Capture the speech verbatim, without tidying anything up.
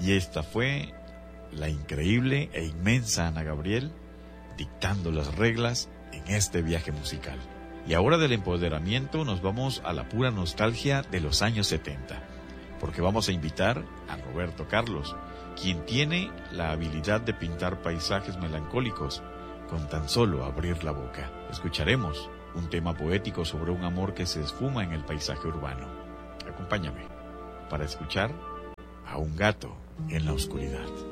Y esta fue la increíble e inmensa Ana Gabriel dictando las reglas en este viaje musical. Y ahora del empoderamiento nos vamos a la pura nostalgia de los años setenta, porque vamos a invitar a Roberto Carlos, quien tiene la habilidad de pintar paisajes melancólicos con tan solo abrir la boca. Escucharemos un tema poético sobre un amor que se esfuma en el paisaje urbano. Acompáñame para escuchar a un gato en la oscuridad.